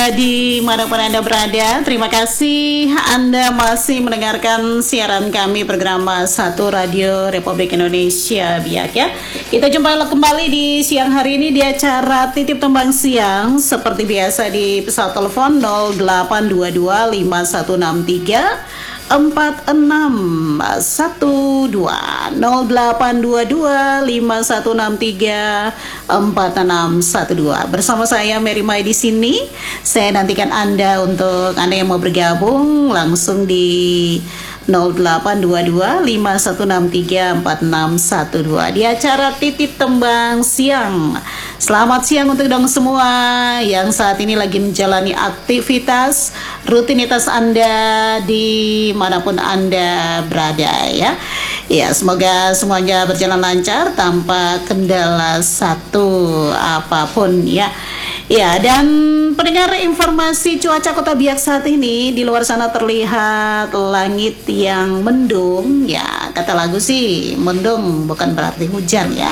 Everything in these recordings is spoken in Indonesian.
dimanapun Anda berada. Terima kasih Anda masih mendengarkan siaran kami program Satu Radio Republik Indonesia Biak ya. Kita jumpa kembali di siang hari ini di acara Titip Tembang Siang. Seperti biasa di pesawat telepon 0822 5163 4612 0822 5163 4612 bersama saya Mary Mai di sini. Saya nantikan Anda untuk Anda yang mau bergabung langsung di 0822 5163 4612 di acara Titip Tembang Siang. Selamat siang untuk dong semua yang saat ini lagi menjalani aktivitas rutinitas Anda dimanapun Anda berada ya. Ya, semoga semuanya berjalan lancar tanpa kendala satu apapun ya. Ya, dan pendengar informasi cuaca Kota Biak saat ini di luar sana terlihat langit yang mendung ya. Kata lagu sih mendung bukan berarti hujan ya.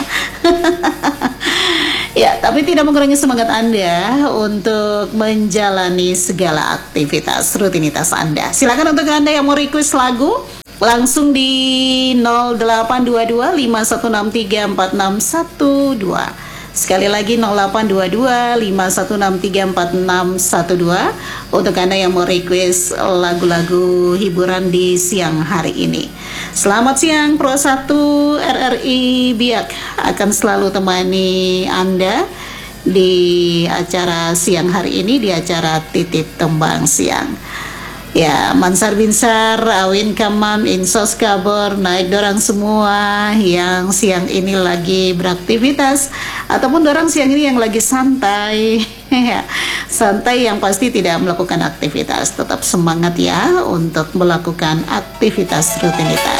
Ya, tapi tidak mengurangi semangat Anda untuk menjalani segala aktivitas rutinitas Anda. Silakan untuk Anda yang mau request lagu langsung di 0822 5163 4612. Sekali lagi 0822 5163 4612 untuk Anda yang mau request lagu-lagu hiburan di siang hari ini. Selamat siang Pro 1 RRI Biak akan selalu temani Anda di acara siang hari ini, di acara Titip Tembang Siang. Ya, Mansar Binsar, Awin Kamam, Insos Kabor, naik dorang semua yang siang ini lagi beraktivitas ataupun dorang siang ini yang lagi santai. Santai yang pasti tidak melakukan aktivitas. Tetap semangat ya untuk melakukan aktivitas rutinitas.